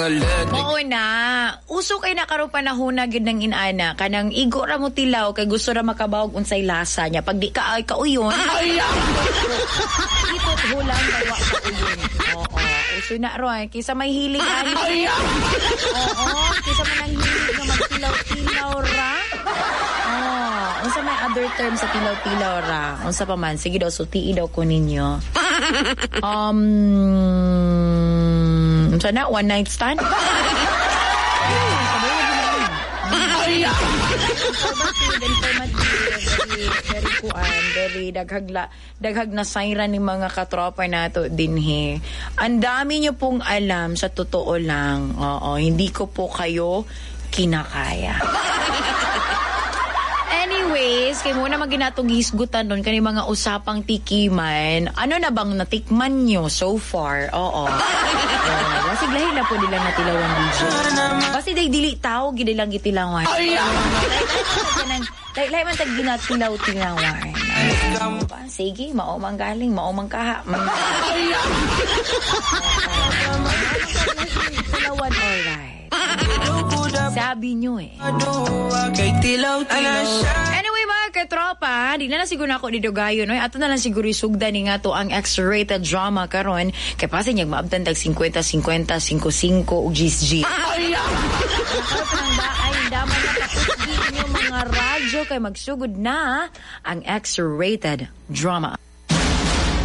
Oo na. Uso kay nakaroon panahon na gid ng inana kanang igo ra mo tilaw kay gusto ra makabawog unsay lasa niya. Pag di ka ay kauyon. Ito hulang bawa sa uyon. Oo. Uso na ron kaysa may hilig ani. Oo, kaysa man ang hilig nga magtilaw-tilaw ra. Unsa may other term sa tilaw-tilaw ra? Unsa pa man? Sige daw, sutii daw ko ninyo. Unsa na? One night stand? Very daghag na sayra ni mga katropa nato dinhi. Ang dami niyo pong alam sa totoo lang. Oo, hindi ko po kayo kinakaya. Anyways, kay muna maginatong hisgutan doon kani mga usapang tikiman. Ano na bang natikman nyo so far? Oo. Kasi lahi na po nilang natilawang video. Kasi dili tao, gidi lang gitilawan. Lahi man tag ginatilaw-tilawan. Sige, maomang galing, maomang kaha. Tilawan, alright. Sabi nyo eh. Anyway mga katropa, di na siguro ako dito gayo, no? Ato na lang siguro isugdan ni nga to ang X-rated drama karon kay pasi niyag maabtan tag 50-50, 5-5 ug GSG. Ay, daman na kapusgi niyo mga radyo kay magsugod na ang X-rated drama.